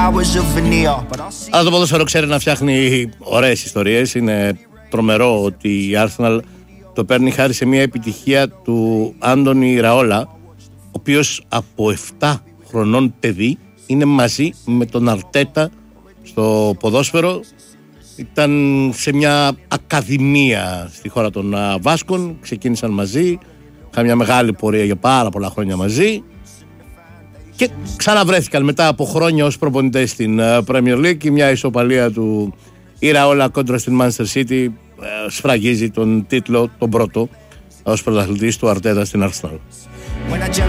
Αλλά το ποδόσφαιρο ξέρει να φτιάχνει ωραίες ιστορίες. Είναι τρομερό ότι η Arsenal το παίρνει χάρη σε μια επιτυχία του Άντονι Ραόλα, ο οποίος από 7 χρονών παιδί είναι μαζί με τον Αρτέτα στο ποδόσφαιρο. Ήταν σε μια ακαδημία στη χώρα των Βάσκων, ξεκίνησαν μαζί, είχαν μια μεγάλη πορεία για πάρα πολλά χρόνια μαζί και ξαναβρέθηκαν μετά από χρόνια ως προπονητές στην Premier League. Και μια ισοπαλία του Iraola κόντρα στην Manchester City σφραγίζει τον τίτλο τον πρώτο ως πρωταθλητής του Αρτέτα στην Arsenal.